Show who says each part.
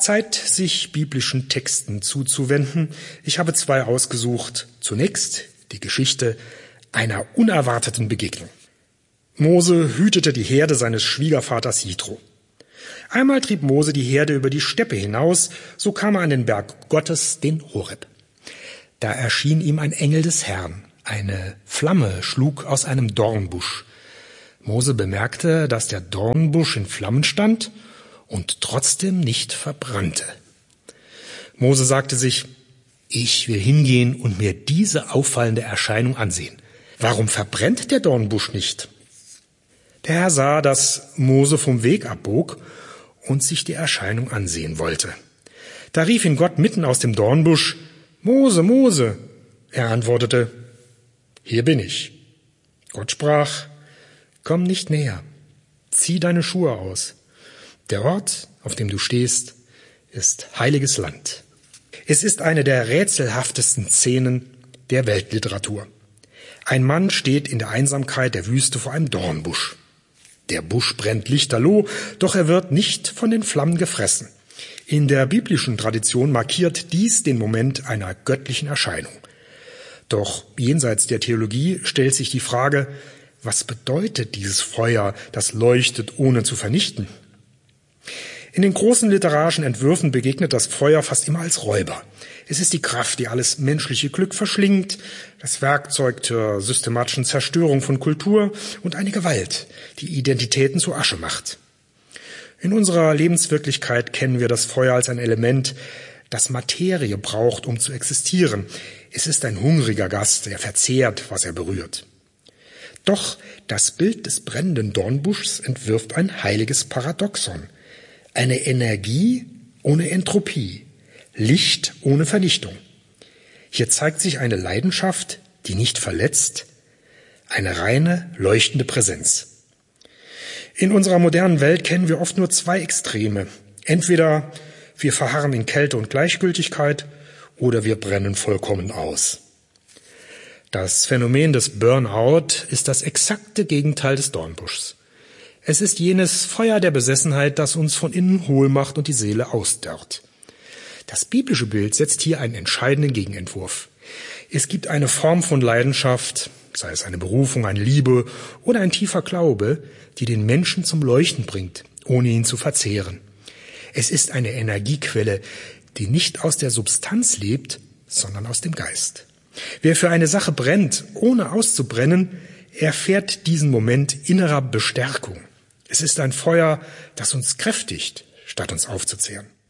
Speaker 1: Zeit, sich biblischen Texten zuzuwenden. Ich habe 2 ausgesucht. Zunächst die Geschichte einer unerwarteten Begegnung. Mose hütete die Herde seines Schwiegervaters Jitro. Einmal trieb Mose die Herde über die Steppe hinaus, so kam er an den Berg Gottes, den Horeb. Da erschien ihm ein Engel des Herrn. Eine Flamme schlug aus einem Dornbusch. Mose bemerkte, dass der Dornbusch in Flammen stand und trotzdem nicht verbrannte. Mose sagte sich, ich will hingehen und mir diese auffallende Erscheinung ansehen. Warum verbrennt der Dornbusch nicht? Der Herr sah, dass Mose vom Weg abbog und sich die Erscheinung ansehen wollte. Da rief ihn Gott mitten aus dem Dornbusch, Mose, Mose. Er antwortete, hier bin ich. Gott sprach, komm nicht näher, zieh deine Schuhe aus. Der Ort, auf dem du stehst, ist heiliges Land. Es ist eine der rätselhaftesten Szenen der Weltliteratur. Ein Mann steht in der Einsamkeit der Wüste vor einem Dornbusch. Der Busch brennt lichterloh, doch er wird nicht von den Flammen gefressen. In der biblischen Tradition markiert dies den Moment einer göttlichen Erscheinung. Doch jenseits der Theologie stellt sich die Frage, was bedeutet dieses Feuer, das leuchtet, ohne zu vernichten? In den großen literarischen Entwürfen begegnet das Feuer fast immer als Räuber. Es ist die Kraft, die alles menschliche Glück verschlingt, das Werkzeug zur systematischen Zerstörung von Kultur und eine Gewalt, die Identitäten zu Asche macht. In unserer Lebenswirklichkeit kennen wir das Feuer als ein Element, das Materie braucht, um zu existieren. Es ist ein hungriger Gast, er verzehrt, was er berührt. Doch das Bild des brennenden Dornbuschs entwirft ein heiliges Paradoxon. Eine Energie ohne Entropie, Licht ohne Vernichtung. Hier zeigt sich eine Leidenschaft, die nicht verletzt, eine reine, leuchtende Präsenz. In unserer modernen Welt kennen wir oft nur 2 Extreme. Entweder wir verharren in Kälte und Gleichgültigkeit oder wir brennen vollkommen aus. Das Phänomen des Burnout ist das exakte Gegenteil des Dornbuschs. Es ist jenes Feuer der Besessenheit, das uns von innen hohl macht und die Seele ausdörrt. Das biblische Bild setzt hier einen entscheidenden Gegenentwurf. Es gibt eine Form von Leidenschaft, sei es eine Berufung, eine Liebe oder ein tiefer Glaube, die den Menschen zum Leuchten bringt, ohne ihn zu verzehren. Es ist eine Energiequelle, die nicht aus der Substanz lebt, sondern aus dem Geist. Wer für eine Sache brennt, ohne auszubrennen, erfährt diesen Moment innerer Bestärkung. Es ist ein Feuer, das uns kräftigt, statt uns aufzuzehren.